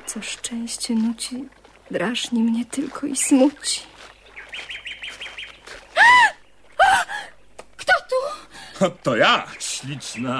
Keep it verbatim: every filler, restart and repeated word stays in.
co szczęście nuci, drażni mnie tylko i smuci. Kto tu? To ja, śliczna